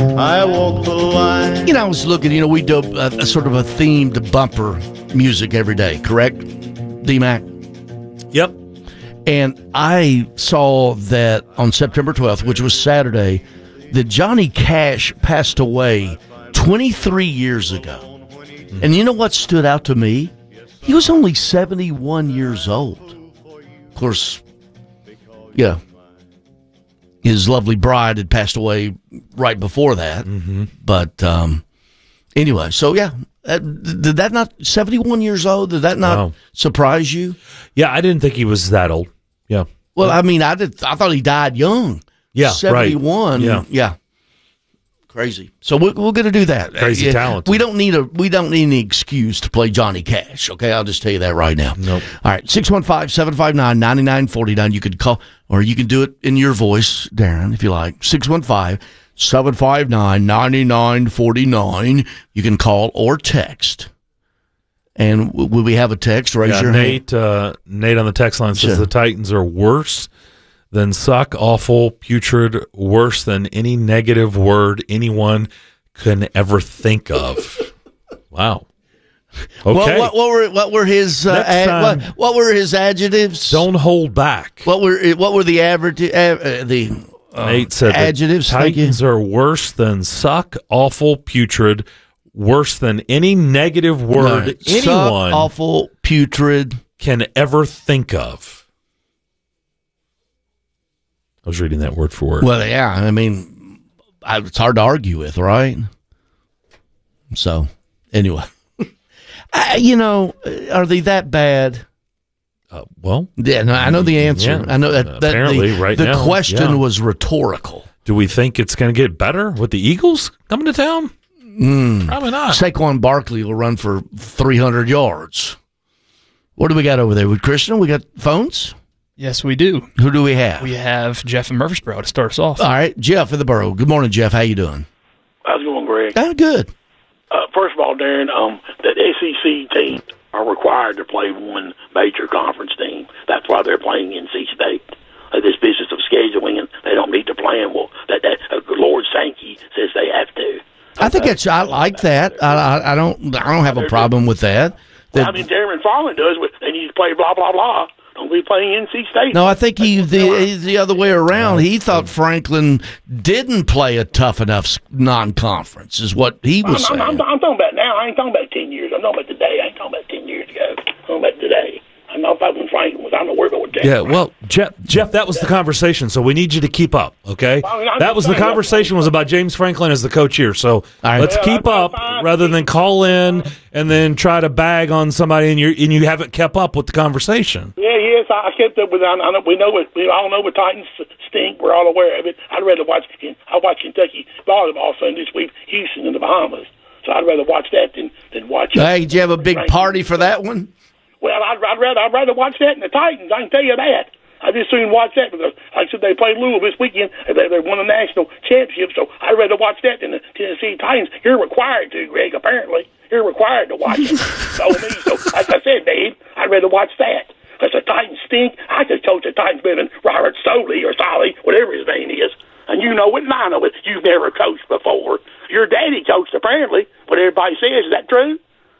I walk the line. I was looking, we do a sort of a themed bumper music every day, correct, D-Mac? Yep. And I saw that on September 12th, which was Saturday, that Johnny Cash passed away 23 years ago. And you know what stood out to me? He was only 71 years old. Of course, yeah, his lovely bride had passed away right before that. Mm-hmm. But anyway, so yeah, did that not, 71 years old, did that not surprise you? Yeah, I didn't think he was that old. Yeah. Well, I mean, I thought he died young. Yeah, 71. Right. Yeah. Crazy. So we're going to do that. Crazy talent. We don't need any excuse to play Johnny Cash. Okay, I'll just tell you that right now. Nope. All right, 615-759-9949. You could call, or you can do it in your voice, Darren, if you like. 615-759-9949. You can call or text. And will we have a text? Raise your hand. Nate on the text line says the Titans are worse than suck, awful, putrid, worse than any negative word anyone can ever think of. Wow. Okay. Well, what were his what were his adjectives? Don't hold back. What were the average Nate said adjectives? Titans are worse than suck, awful, putrid, worse than any negative word anyone suck, awful, putrid can ever think of. I was reading that word for word. Well, yeah, I mean, it's hard to argue with, right? So, anyway, are they that bad? Well, yeah, no, I know the answer. Yeah, I know that apparently the question was rhetorical. Do we think it's going to get better with the Eagles coming to town? Probably not. Saquon Barkley will run for 300 yards. What do we got over there with Christian? We got phones? Yes, we do. Who do we have? We have Jeff in Murfreesboro to start us off. All right, Jeff in the borough. Good morning, Jeff. How you doing? How's it going, Greg? Good. First of all, Darren, the SEC teams are required to play one major conference team. That's why they're playing NC State. This business of scheduling, and they don't need to play them. Well, that Lord Sankey says they have to. I think I like that. I don't have a problem with that. Darren Farland does. They need to play blah blah blah. Don't be playing NC State. No, I think he's the other way around. He thought Franklin didn't play a tough enough non-conference, is what he was saying. I'm talking about now. I ain't talking about 10 years. I'm talking about today. I ain't talking about 10 years ago. I'm talking about today. I'm not talking about Franklin was. I'm not worried about what Jeff. Yeah, well, Jeff, that was the conversation, so we need you to keep up, okay? That was the conversation was about James Franklin as the coach here, so let's keep up rather than call in and then try to bag on somebody and you haven't kept up with the conversation. Yes, I kept up with it. We all know the Titans stink. We're all aware of it. I'd rather watch Kentucky volleyball Sunday this week, Houston in the Bahamas. So I'd rather watch that than watch. Hey, did you have a big party for that one? Well, I'd rather watch that than the Titans. I can tell you that. I just soon watch that because, like I said, they played Louisville this weekend. They won the national championship, so I'd rather watch that than the Tennessee Titans. You're required to, Greg. Apparently, you're required to watch it. So like I said, Dave, I'd rather watch that because the Titans stink. I could coach the Titans better than Robert Soley or Solly, whatever his name is. And you know it, and I know it. You've never coached before. Your daddy coached, apparently. What everybody says, is that true?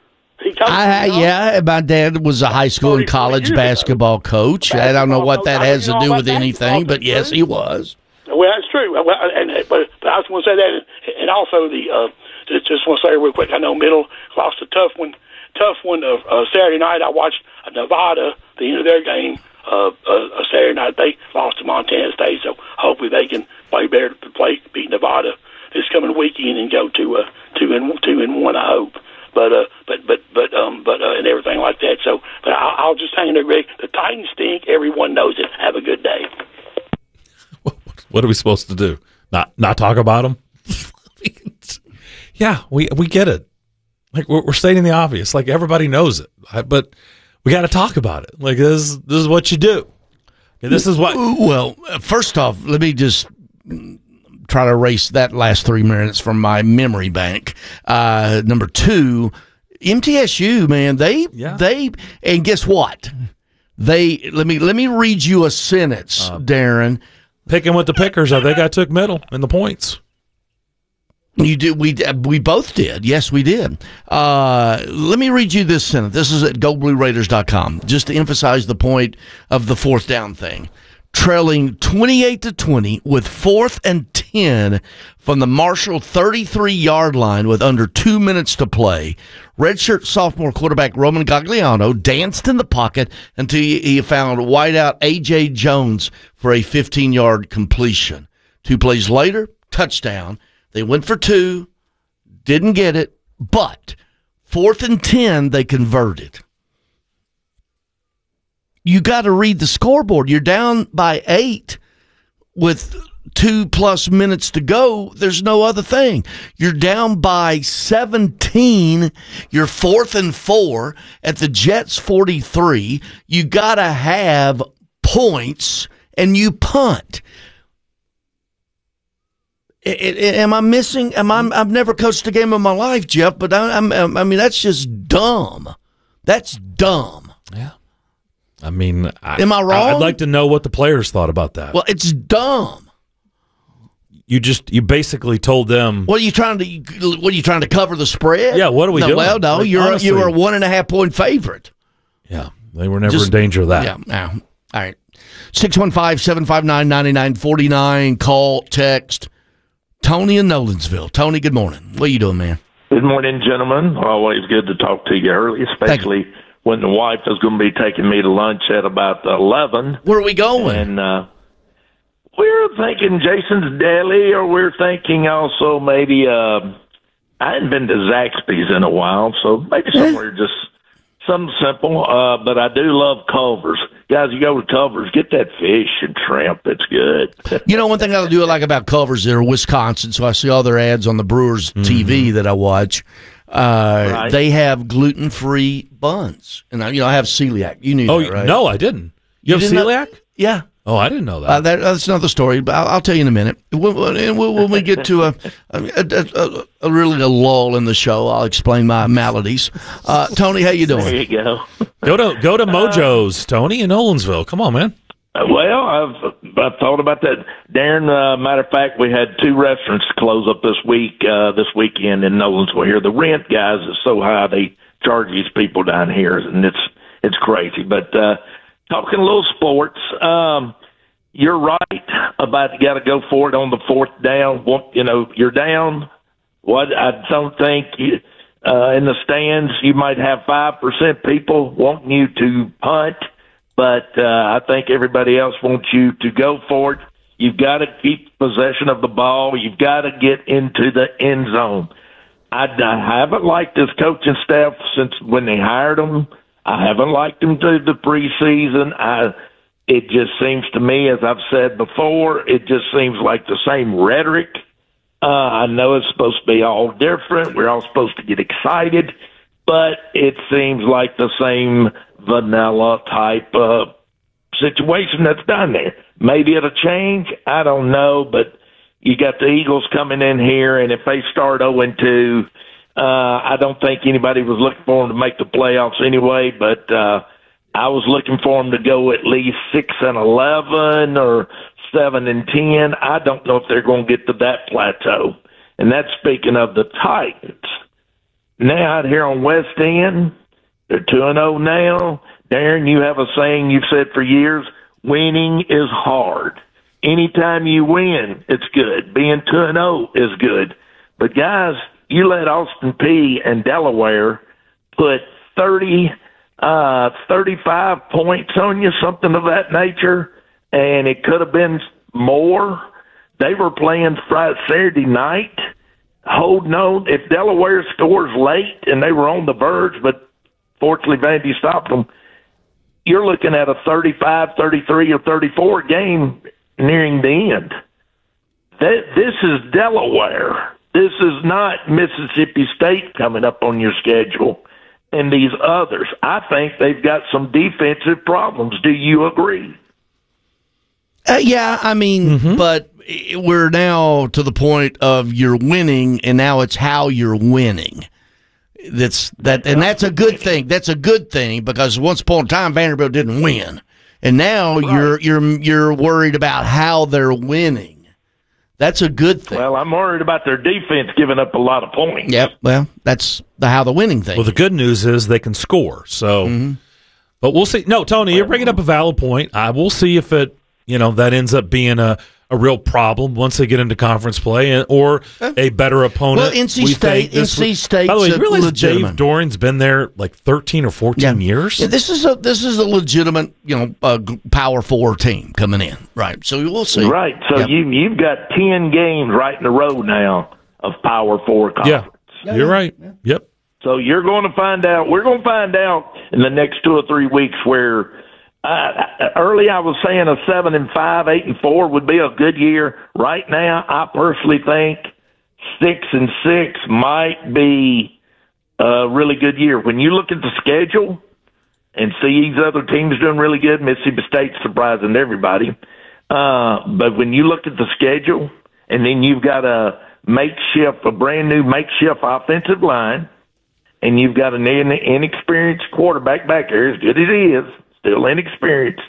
Yeah, my dad was a high school and college basketball coach. I don't know what that has to do with anything, but yes, he was. Well, that's true. But I just want to say that, and also just want to say real quick. I know Middle lost a tough one Saturday night. I watched Nevada, the end of their game. Saturday night they lost to Montana State, so hopefully they can play better to beat Nevada this coming weekend and go to 2-1. I hope. But and everything like that. So, but I'll just hang there, Greg. The Titans stink. Everyone knows it. Have a good day. What are we supposed to do? Not talk about them? Yeah, we get it. Like we're stating the obvious. Like everybody knows it, but we got to talk about it. Like this is what you do. And this is what. Well, first off, let me just try to erase that last 3 minutes from my memory bank. Number two, MTSU, man, they and guess what? Let me read you a sentence, Darren. Picking with the pickers, I think I took middle in the points. You did. We both did. Yes, we did. Let me read you this sentence. This is at GoBlueRaiders.com, just to emphasize the point of the fourth down thing. Trailing 28-20 with 4th and 10 from the Marshall 33-yard line with under 2 minutes to play. Redshirt sophomore quarterback Roman Gagliano danced in the pocket until he found wideout A.J. Jones for a 15-yard completion. 2 plays later, touchdown. They went for 2, didn't get it, but 4th and 10, they converted. You got to read the scoreboard. You're down by 8 with 2+ minutes to go. There's no other thing. You're down by 17. You're 4th and 4 at the Jets 43. You got to have points, and you punt. Am I missing? I've never coached a game in my life, Jeff, but I mean, that's just dumb. That's dumb. Yeah. I mean, am I wrong? I'd like to know what the players thought about that. Well, it's dumb. You basically told them. What are you trying to cover the spread? Yeah. What are we doing? Well, no, like, you were a 1.5 point favorite. Yeah, they were never in danger of that. Yeah. No. All right. 615-759-9949. Call, text. Tony in Nolensville. Tony, good morning. What are you doing, man? Good morning, gentlemen. Always good to talk to you early, especially when the wife is going to be taking me to lunch at about 11. Where are we going? And we're thinking Jason's Deli, or we're thinking also maybe I hadn't been to Zaxby's in a while, so maybe somewhere just something simple. But I do love Culver's. Guys, you go to Culver's, get that fish and shrimp. It's good. You know, one thing I do like about Culver's, they're Wisconsin, so I see all their ads on the Brewers TV that I watch. Right. They have gluten-free buns, and I have celiac. You knew that, right? No, I didn't. You have celiac? Yeah. Oh, I didn't know that. That's another story, but I'll tell you in a minute. When we get to a really a lull in the show, I'll explain my maladies. Tony, how you doing? There you go. Go to Mojo's, Tony, in Nolensville. Come on, man. Well, I've thought about that, Darren. Matter of fact, we had 2 restaurants close up this weekend in Nolensville here. The rent, guys, is so high they charge these people down here, and it's crazy. But talking a little sports, you're right about you got to go for it on the 4th down. You're down. What I don't think in the stands you might have 5% people wanting you to punt. But I think everybody else wants you to go for it. You've got to keep possession of the ball. You've got to get into the end zone. I haven't liked this coaching staff since when they hired them. I haven't liked them through the preseason. It just seems to me, as I've said before, it just seems like the same rhetoric. I know it's supposed to be all different. We're all supposed to get excited. But it seems like the same vanilla type situation that's done there. Maybe it'll change. I don't know. But you got the Eagles coming in here, and if they start 0-2, I don't think anybody was looking for them to make the playoffs anyway. But I was looking for them to go at least 6-11 or 7-10. I don't know if they're going to get to that plateau. And that's speaking of the Titans. Now out here on West End, they're 2-0 now. Darren, you have a saying you've said for years, winning is hard. Anytime you win, it's good. Being 2-0 is good. But, guys, you let Austin Peay and Delaware put 35 points on you, something of that nature, and it could have been more. They were playing Saturday night. Holding on. If Delaware scores late and they were on the verge, but fortunately Vandy stopped them, you're looking at a 35, 33, or 34 game nearing the end. This is Delaware. This is not Mississippi State coming up on your schedule and these others. I think they've got some defensive problems. Do you agree? Yeah, I mean, but we're now to the point of you're winning, and now it's how you're winning. And that's a good thing. That's a good thing because once upon a time Vanderbilt didn't win, and now you're worried about how they're winning. That's a good thing. Well, I'm worried about their defense giving up a lot of points. Yep. Well, that's how the winning thing. Well, the good news is they can score. So, but we'll see. No, Tony, you're bringing up a valid point. I will see if it, that ends up being a real problem once they get into conference play or a better opponent. Well, NC State. By the way, you realize legitimate. Dave Doran's been there like 13 or 14 years? Yeah, this is a legitimate, Power 4 team coming in. Right. So we'll see. Right. So you've got 10 games right in a row now of Power 4 conference. Yeah, you're right. Yeah. Yep. So you're going to find out. We're going to find out in the next 2 or 3 weeks where early I was saying a 7-5, 8-4 would be a good year. Right now, I personally think 6-6 might be a really good year. When you look at the schedule and see these other teams doing really good, Mississippi State's surprising everybody. But when you look at the schedule and then you've got a brand new makeshift offensive line, and you've got an inexperienced quarterback back there, as good as he is, still inexperienced.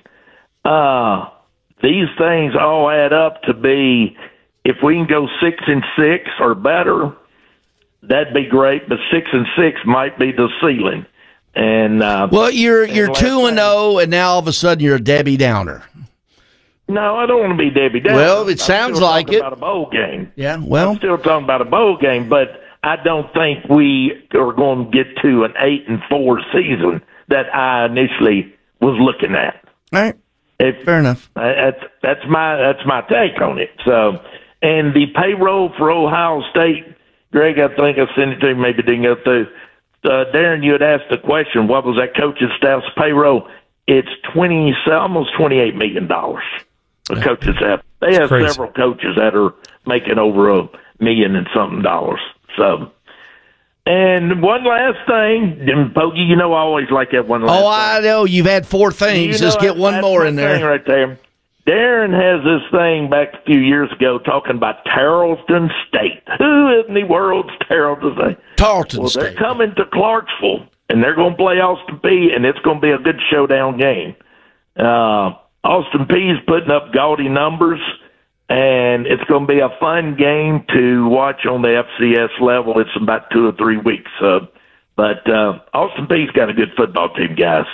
These things all add up to be, if we can go 6-6 or better, that'd be great. But 6-6 might be the ceiling. And you're 2-0, and now all of a sudden you're a Debbie Downer. No, I don't want to be Debbie Downer. Well, it sounds like it. About a bowl game. Yeah. Well, I'm still talking about a bowl game, but I don't think we are going to get to an 8-4 season that I initially was looking at. All right. Fair enough. That's my take on it. So, and the payroll for Ohio State, Greg, I think I sent it to you, maybe didn't go through. Darren, you had asked the question, what was that coaching staff's payroll? It's almost $28 million. The coaches have. They have several coaches that are making over $1 million and something dollars. So, and one last thing, and Bogey, I always like that one last thing. I know. You've had 4 things. Just get one more in there. Right there. Darren has this thing back a few years ago talking about Tarleton State. Who in the world's Tarleton State? Tarleton State. They're coming to Clarksville, and they're going to play Austin Peay, and it's going to be a good showdown game. Austin Peay's putting up gaudy numbers, and it's going to be a fun game to watch on the FCS level. It's about 2 or 3 weeks. But Austin Peay's got a good football team, guys.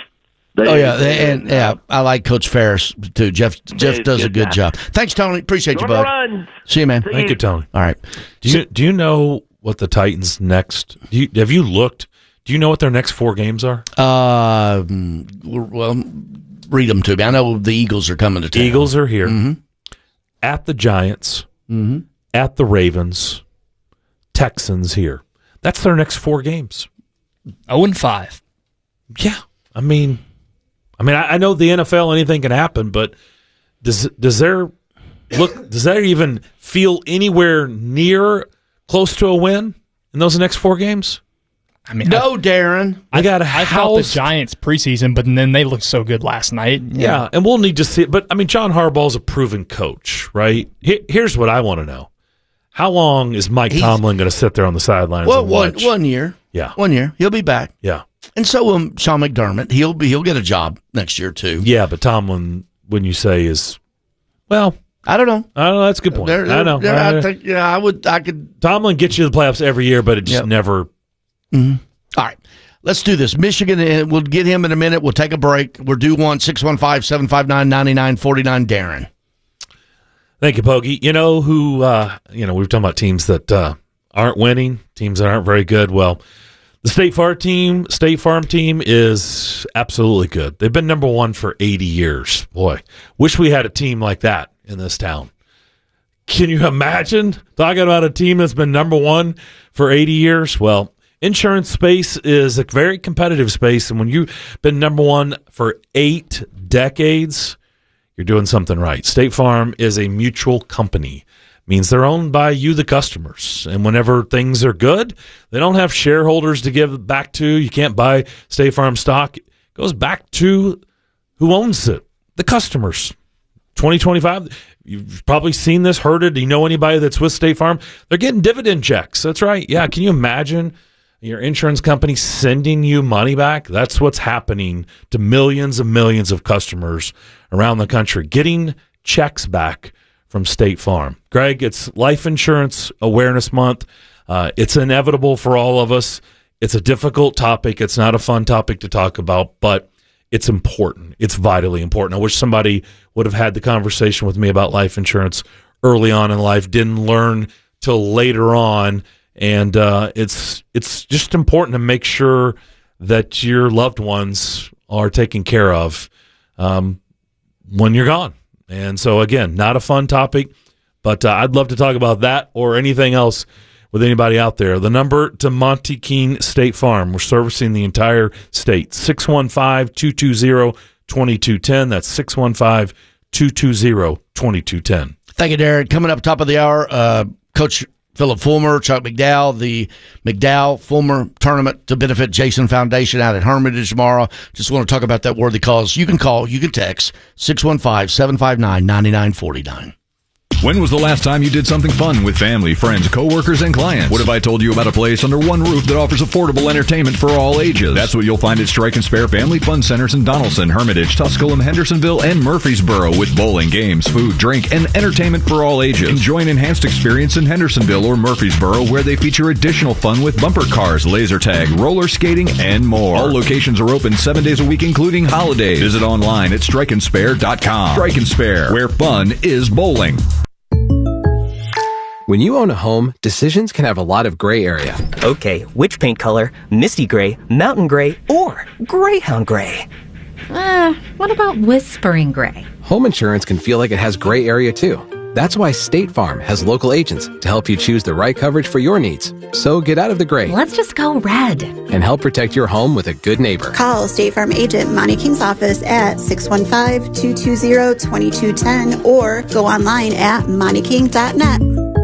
I like Coach Ferris, too. Jeff does a good job. Thanks, Tony. Appreciate you, bud. See you, man. Thank you, Tony. All right. Do you know what the Titans' next – have you looked? Do you know what their next 4 games are? Well, read them to me. I know the Eagles are coming to town. Eagles are here. At the Giants, at the Ravens, Texans here. That's their next 4 games. 0-5. Yeah. I mean, I know the NFL, anything can happen, but does that even feel anywhere near close to a win in those next 4 games? No, Darren. I felt the Giants preseason, but then they looked so good last night. Yeah, and we'll need to see it. But, John Harbaugh's a proven coach, right? Here's what I want to know. How long is Mike Tomlin going to sit there on the sidelines and watch? 1 year. Yeah. 1 year. He'll be back. Yeah. And so will Sean McDermott. He'll get a job next year, too. Yeah, but Tomlin, when you say is, well, I don't know. That's a good point. I know. I think, I could. Tomlin gets you to the playoffs every year, but it just never. Mm-hmm. All right. Let's do this. Michigan, we'll get him in a minute. We'll take a break. We're due 615-759-9949. Darren. Thank you, Pokey. You know who, we were talking about teams that aren't winning, teams that aren't very good. Well, the State Farm team is absolutely good. They've been number 1 for 80 years. Boy, wish we had a team like that in this town. Can you imagine talking about a team that's been number 1 for 80 years? Well, insurance space is a very competitive space, and when you've been number 1 for 8 decades, you're doing something right. State Farm is a mutual company. Means they're owned by you, the customers. And whenever things are good, they don't have shareholders to give back to. You can't buy State Farm stock. It goes back to who owns it, the customers. 2025, you've probably seen this, heard it. Do you know anybody that's with State Farm? They're getting dividend checks. That's right. Yeah, can you imagine your insurance company sending you money back? That's what's happening to millions and millions of customers around the country, getting checks back from State Farm. Greg, it's Life Insurance Awareness Month. It's inevitable for all of us. It's a difficult topic. It's not a fun topic to talk about, but it's important. It's vitally important. I wish somebody would have had the conversation with me about life insurance early on in life. Didn't learn till later on, and it's just important to make sure that your loved ones are taken care of when you're gone. And so, again, not a fun topic, but I'd love to talk about that or anything else with anybody out there. The number to Monte Keen State Farm. We're servicing the entire state. 615-220-2210. That's 615-220-2210. Thank you, Darren. Coming up top of the hour, Coach Philip Fulmer, Chuck McDowell, the McDowell-Fulmer tournament to benefit Jason Foundation out at Hermitage tomorrow. Just want to talk about that worthy cause. You can call, you can text 615-759-9949. When was the last time you did something fun with family, friends, coworkers, and clients? What if I told you about a place under one roof that offers affordable entertainment for all ages? That's what you'll find at Strike and Spare Family Fun Centers in Donaldson, Hermitage, Tusculum, Hendersonville, and Murfreesboro, with bowling, games, food, drink, and entertainment for all ages. Enjoy an enhanced experience in Hendersonville or Murfreesboro, where they feature additional fun with bumper cars, laser tag, roller skating, and more. All locations are open 7 days a week, including holidays. Visit online at strikeandspare.com. Strike and Spare, where fun is bowling. When you own a home, decisions can have a lot of gray area. Okay, which paint color? Misty gray, mountain gray, or greyhound gray? What about whispering gray? Home insurance can feel like it has gray area too. That's why State Farm has local agents to help you choose the right coverage for your needs. So get out of the gray. Let's just go red. And help protect your home with a good neighbor. Call State Farm agent Monty King's office at 615-220-2210 or go online at montyking.net.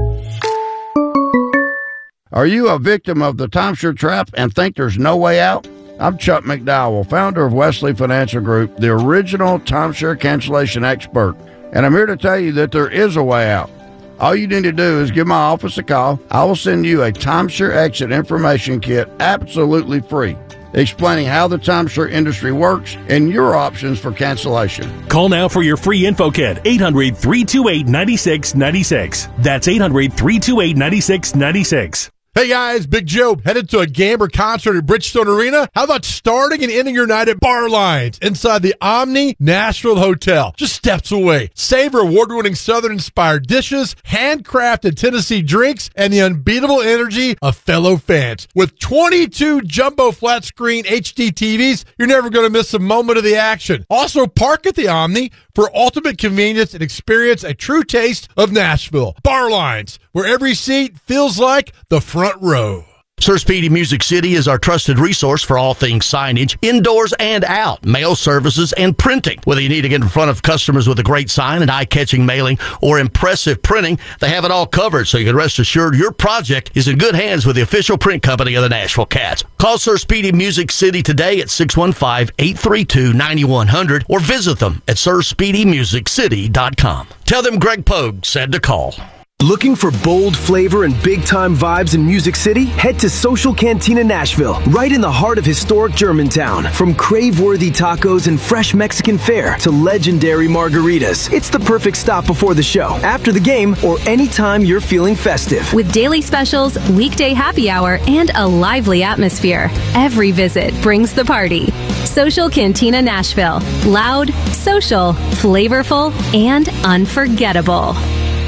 Are you a victim of the timeshare trap and think there's no way out? I'm Chuck McDowell, founder of Wesley Financial Group, the original timeshare cancellation expert, and I'm here to tell you that there is a way out. All you need to do is give my office a call. I will send you a timeshare exit information kit absolutely free, explaining how the timeshare industry works and your options for cancellation. Call now for your free info kit, 800-328-9696. That's 800-328-9696. Hey guys, Big Joe, headed to a game or concert at Bridgestone Arena? How about starting and ending your night at Bar Lines inside the Omni Nashville Hotel, just steps away? Savor award-winning Southern-inspired dishes, handcrafted Tennessee drinks, and the unbeatable energy of fellow fans. With 22 jumbo flat-screen HD TVs, you're never going to miss a moment of the action. Also, park at the Omni for ultimate convenience and experience a true taste of Nashville. Bar Lines, where every seat feels like the front row. Sir Speedy Music City is our trusted resource for all things signage, indoors and out, mail services, and printing. Whether you need to get in front of customers with a great sign, an eye-catching mailing, or impressive printing, they have it all covered, so you can rest assured your project is in good hands with the official print company of the Nashville Cats. Call Sir Speedy Music City today at 615-832-9100 or visit them at sirspeedymusiccity.com. Tell them Greg Pogue said to call. Looking for bold flavor and big-time vibes in Music City? Head to Social Cantina Nashville, right in the heart of historic Germantown. From crave-worthy tacos and fresh Mexican fare to legendary margaritas, it's the perfect stop before the show, after the game, or anytime you're feeling festive. With daily specials, weekday happy hour, and a lively atmosphere, every visit brings the party. Social Cantina Nashville. Loud, social, flavorful, and unforgettable.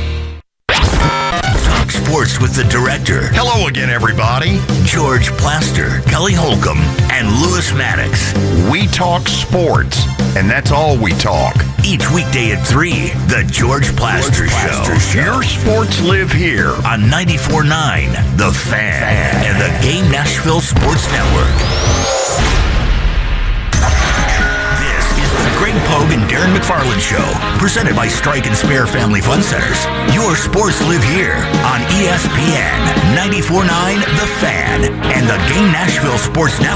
Sports with the director. Hello again, everybody. George Plaster, Kelly Holcomb, and Lewis Maddox. We talk sports, and that's all we talk. Each weekday at 3, The George Plaster Show. Your sports live here on 94.9, The Fan, and the Game Nashville Sports Network. Greg Pogue and Darren McFarland Show, presented by Strike and Spare Family Fun Centers. Your sports live here on ESPN 94.9 The Fan and the Game Nashville Sports Network.